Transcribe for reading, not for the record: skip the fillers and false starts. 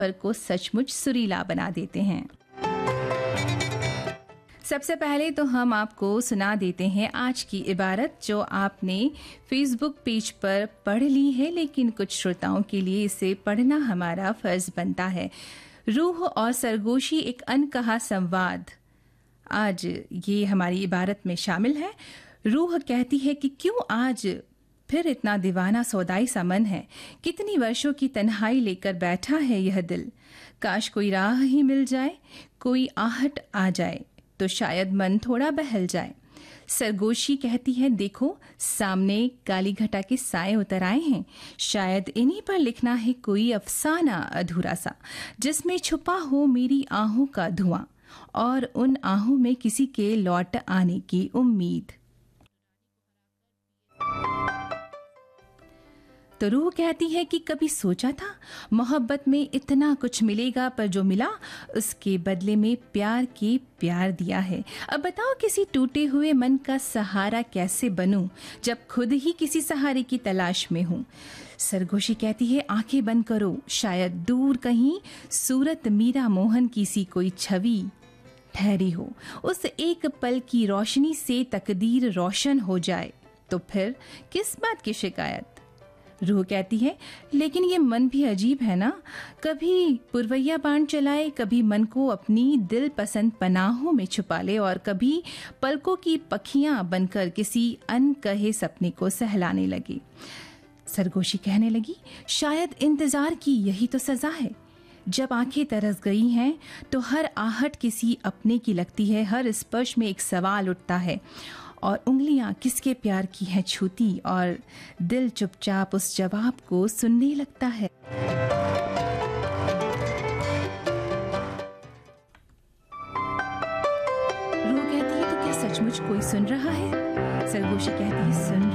पर को सचमुच सुरीला बना देते हैं। सबसे पहले तो हम आपको सुना देते हैं आज की इबारत जो आपने फेसबुक पेज पर पढ़ ली है, लेकिन कुछ श्रोताओं के लिए इसे पढ़ना हमारा फर्ज बनता है। रूह और सरगोशी एक अनकहा संवाद, आज ये हमारी इबारत में शामिल है। रूह कहती है कि क्यों आज फिर इतना दीवाना सौदाई सा मन है, कितनी वर्षों की तन्हाई लेकर बैठा है यह दिल, काश कोई राह ही मिल जाए, कोई आहट आ जाए तो शायद मन थोड़ा बहल जाए। सरगोशी कहती है देखो सामने काली घटा के साए उतर आए हैं, शायद इन्हीं पर लिखना है कोई अफसाना अधूरा सा, जिसमें छुपा हो मेरी आहों का धुआं और उन आहों में किसी के लौट आने की उम्मीद। तो रूह कहती है कि कभी सोचा था मोहब्बत में इतना कुछ मिलेगा, पर जो मिला उसके बदले में प्यार के प्यार दिया है। अब बताओ किसी टूटे हुए मन का सहारा कैसे बनूं जब खुद ही किसी सहारे की तलाश में हूं। सरगोशी कहती है आंखें बंद करो, शायद दूर कहीं सूरत मीरा मोहन की सी कोई छवि ठहरी हो, उस एक पल की रोशनी से तकदीर रोशन हो जाए, तो फिर किस बात की शिकायत। रूह कहती है लेकिन ये मन भी अजीब है ना, कभी पुरवैया बाण चलाए, कभी मन को अपनी दिल पसंद पनाहों में छुपा ले और कभी पलकों की पखियां बनकर किसी अनकहे सपने को सहलाने लगी। सरगोशी कहने लगी शायद इंतजार की यही तो सजा है, जब आंखें तरस गई हैं तो हर आहट किसी अपने की लगती है, हर स्पर्श में एक सवाल उठता है और उंगलियां किसके प्यार की हैं छूती और दिल चुपचाप उस जवाब को सुनने लगता है। रूह कहती है तो क्या सचमुच कोई सुन रहा है? सरगोशी कहती है सुन